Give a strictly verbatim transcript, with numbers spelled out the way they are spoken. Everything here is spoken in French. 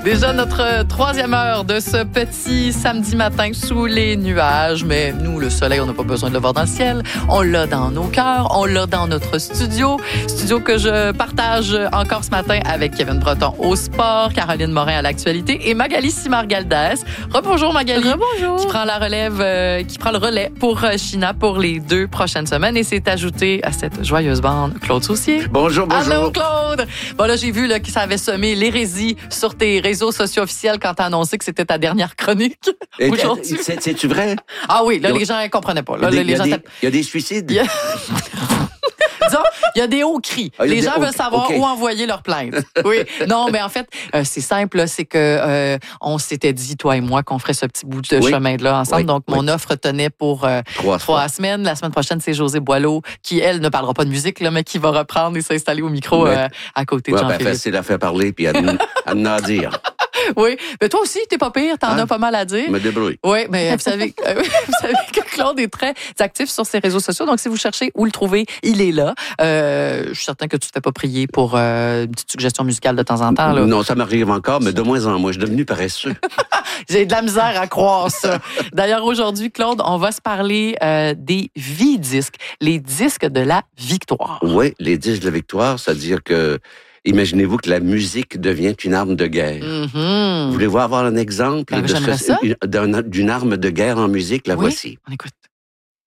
Déjà notre troisième heure de ce petit samedi matin sous les nuages. Mais nous, le soleil, on n'a pas besoin de le voir dans le ciel. On l'a dans nos cœurs, on l'a dans notre studio. Studio que je partage encore ce matin avec Kevin Breton au sport, Caroline Morin à l'actualité et Magali Simard-Galdès. Rebonjour Magali. Rebonjour. Qui prend la relève, euh, qui prend le relais pour euh, China pour les deux prochaines semaines. Et c'est ajouté à cette joyeuse bande Claude Saucier. Bonjour, bonjour. Allô Claude. Bon là, j'ai vu là, que ça avait semé l'hérésie sur tes réseaux sociaux officiels quand t'as annoncé que c'était ta dernière chronique Et, aujourd'hui. c'est, c'est-tu vrai? Ah oui, là, les gens ne comprenaient pas. Là, Il y a des, les il y a gens des, tape- il y a des suicides? Il y a- Disons, il y a des hauts cris. Ah, il y a les des gens hauts- veulent savoir OK. où envoyer leur plainte. Oui. Non, mais en fait, euh, c'est simple. là, C'est que euh, on s'était dit, toi et moi, qu'on ferait ce petit bout de Oui. chemin-là ensemble. Oui. Donc, mon Oui. offre tenait pour euh, Trois, trois fois. semaines. La semaine prochaine, c'est José Boileau, qui, elle, ne parlera pas de musique, là, mais qui va reprendre et s'installer au micro Ouais. euh, à côté Ouais, de ben, Jean-Philippe. facile à faire parler puis à, à en à dire. Oui. Mais toi aussi, t'es pas pire. T'en Hein? as pas mal à dire. Je me débrouille. Oui, mais vous savez, euh, vous savez que Claude est très actif sur ses réseaux sociaux. Donc, si vous cherchez où le trouver, il est là. Euh, je suis certain que tu ne te fais pas prier pour euh, une petite suggestion musicale de temps en temps. Là. Non, ça m'arrive encore, mais de moins en moins. Je suis devenu paresseux. J'ai de la misère à croire ça. D'ailleurs, aujourd'hui, Claude, on va se parler euh, des V-disques, les disques de la victoire. Oui, les disques de la victoire, c'est-à-dire que, imaginez-vous que la musique devient une arme de guerre. Mhm. Voulez-vous avoir un exemple Ben, de j'aimerais ça. d'un- d'une arme de guerre en musique? La Oui, voici. on écoute.